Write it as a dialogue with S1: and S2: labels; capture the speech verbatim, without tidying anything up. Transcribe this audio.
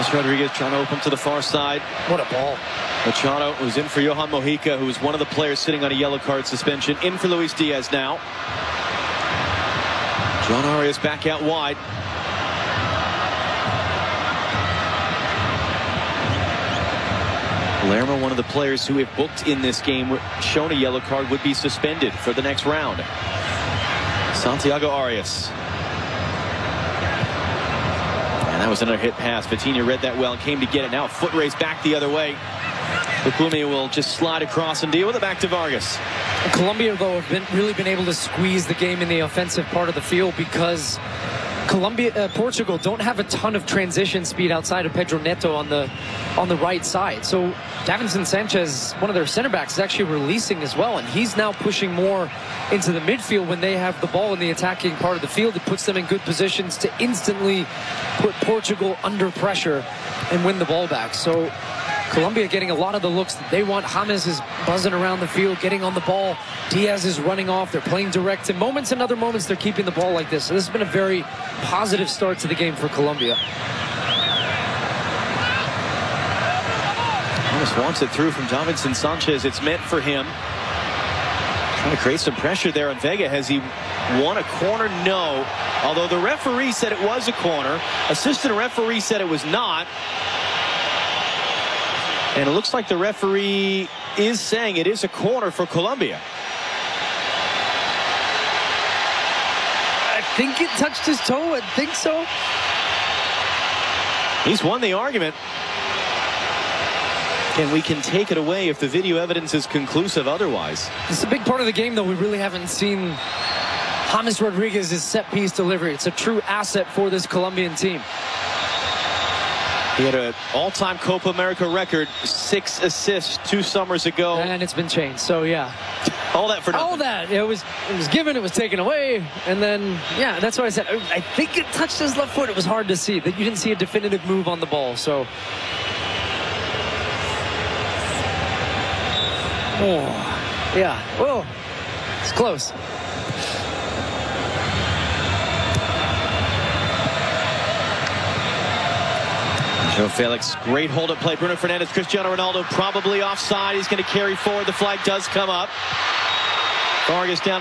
S1: James Rodriguez trying to open to the far side.
S2: What a ball.
S1: Machado, who's in for Johan Mojica, who is one of the players sitting on a yellow card suspension. In for Luis Diaz now. John Arias back out wide. Palermo, one of the players who, if booked in this game, shown a yellow card, would be suspended for the next round. Santiago Arias. And that was another hit pass. Vitinha read that well and came to get it. Now a foot race back the other way. Lukumi will just slide across and deal with it back to Vargas.
S2: Colombia, though, have been, really been able to squeeze the game in the offensive part of the field because Colombia, uh, Portugal don't have a ton of transition speed outside of Pedro Neto on the on the right side. So Davinson Sanchez, one of their center backs, is actually releasing as well, and he's now pushing more into the midfield when they have the ball in the attacking part of the field. It puts them in good positions to instantly put Portugal under pressure and win the ball back. So Colombia getting a lot of the looks that they want. James is buzzing around the field, getting on the ball. Diaz is running off. They're playing direct. In moments and other moments, they're keeping the ball like this. So this has been a very positive start to the game for Colombia.
S1: James wants it through from Davinson Sanchez. It's meant for him. Trying to create some pressure there on Vega. Has he won a corner? No. Although the referee said it was a corner. Assistant referee said it was not. And it looks like the referee is saying it is a corner for Colombia.
S2: I think it touched his toe. I think so.
S1: He's won the argument. And we can take it away if the video evidence is conclusive otherwise.
S2: It's a big part of the game, though. We really haven't seen James Rodriguez's set-piece delivery. It's a true asset for this Colombian team.
S1: He had an all-time Copa America record, six assists two summers ago.
S2: And it's been changed, so yeah.
S1: All that for nothing.
S2: All that. It was, it was given, it was taken away, and then, yeah, that's why I said, I think it touched his left foot. It was hard to see. That you didn't see a definitive move on the ball, so. Oh, yeah. Oh, it's close.
S1: Joe Felix, great hold up play. Bruno Fernandes, Cristiano Ronaldo probably offside. He's going to carry forward. The flag does come up. Vargas down.